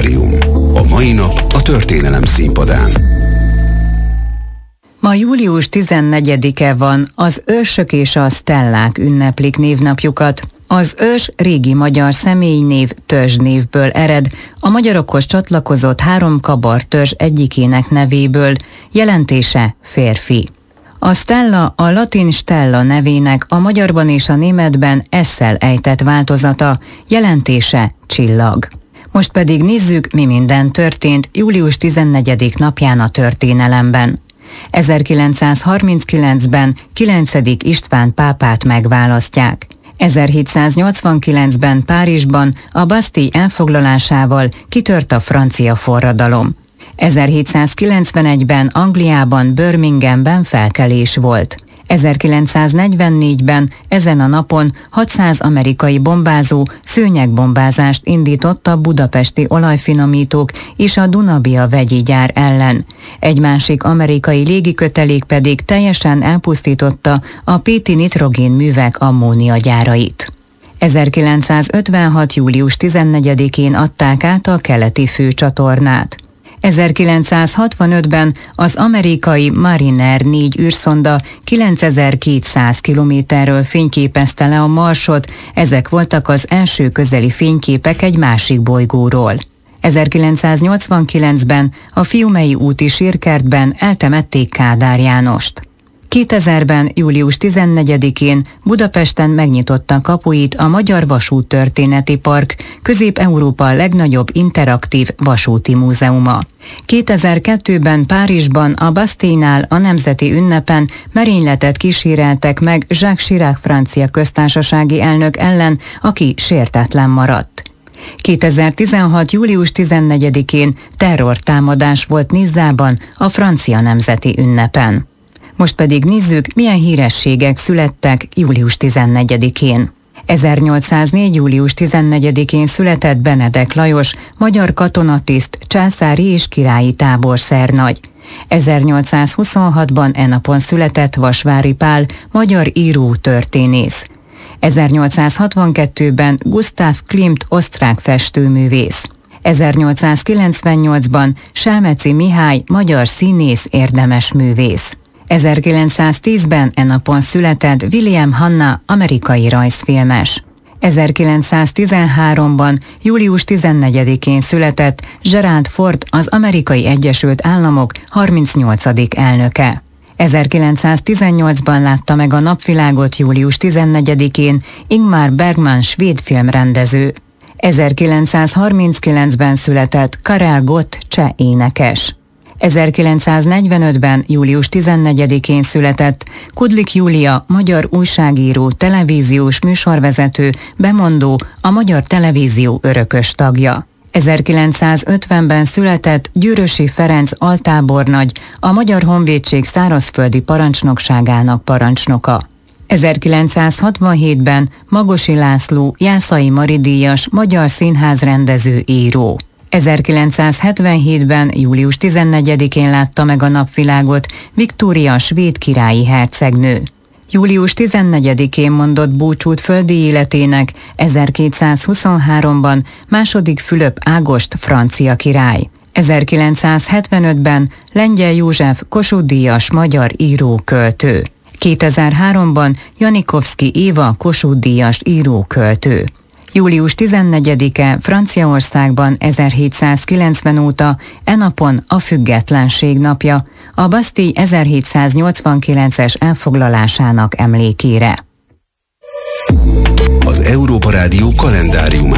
kalendárium. A mai nap a történelem színpadán. Ma július 14-e van, az ősök és a stellák ünneplik névnapjukat. Az ős régi magyar személynév törzsnévből ered, a magyarokhoz csatlakozott 3 kabartörzs egyikének nevéből, jelentése férfi. A stella a latin stella nevének a magyarban és a németben S-szel ejtett változata, jelentése csillag. Most pedig nézzük, mi minden történt július 14. napján a történelemben. 1939-ben 9. István pápát megválasztják. 1789-ben Párizsban a Bastille elfoglalásával kitört a francia forradalom. 1791-ben Angliában, Birminghamben felkelés volt. 1944-ben ezen a napon 600 amerikai bombázó szőnyegbombázást indított a budapesti olajfinomítók és a Duna-Bia vegyi gyár ellen. Egy másik amerikai légikötelék pedig teljesen elpusztította a Péti nitrogén művek ammóniagyárait. 1956. július 14-én adták át a keleti főcsatornát. 1965-ben az amerikai Mariner 4 űrszonda 9200 kilométerről fényképezte le a Marsot, ezek voltak az első közeli fényképek egy másik bolygóról. 1989-ben a Fiumei úti sírkertben eltemették Kádár Jánost. 2000-ben július 14-én Budapesten megnyitotta kapuit a Magyar Vasúttörténeti Park, Közép-Európa legnagyobb interaktív vasúti múzeuma. 2002-ben Párizsban a Bastille-nál a nemzeti ünnepen merényletet kíséreltek meg Jacques Chirac francia köztársasági elnök ellen, aki sértetlen maradt. 2016. július 14-én terrortámadás volt Nizzában a francia nemzeti ünnepen. Most pedig nézzük, milyen hírességek születtek július 14-én. 1804. július 14-én született Benedek Lajos, magyar katonatiszt, császári és királyi táborszernagy. 1826-ban e napon született Vasvári Pál, magyar író, történész. 1862-ben Gustav Klimt, osztrák festőművész. 1898-ban Selmeczi Mihály, magyar színész, érdemes művész. 1910-ben e napon született William Hanna, amerikai rajzfilmes. 1913-ban július 14-én született Gerald Ford, az Amerikai Egyesült Államok 38. elnöke. 1918-ban látta meg a napvilágot július 14-én Ingmar Bergman, svéd filmrendező. 1939-ben született Karel Gott, cseh énekes. 1945-ben július 14-én született Kudlik Júlia, magyar újságíró, televíziós műsorvezető, bemondó, a Magyar Televízió örökös tagja. 1950-ben született Győrösi Ferenc altábornagy, a Magyar Honvédség szárazföldi parancsnokságának parancsnoka. 1967-ben Magosi László, Jászai Mari díjas, magyar színházrendező, író. 1977-ben július 14-én látta meg a napvilágot Viktória, svéd királyi hercegnő. Július 14-én mondott búcsút földi életének 1223-ban II. Fülöp Ágost, francia király. 1975-ben Lengyel József, Kossuth-díjas, magyar író, költő. 2003-ban Janikovszky Éva, Kossuth-díjas író, költő. Július 14-e Franciaországban 1790 óta e napon a függetlenség napja, a Bastille 1789-es elfoglalásának emlékére. Az Európa Rádió kalendárium